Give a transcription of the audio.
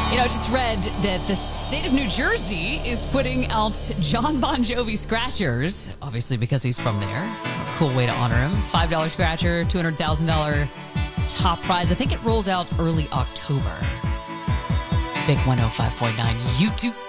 I just read that the state of New Jersey is putting out John Bon Jovi scratchers, obviously because he's from there. A cool way to honor him. $5 scratcher, $200,000 top prize. I think it rolls out early October. Big 105.9 YouTube.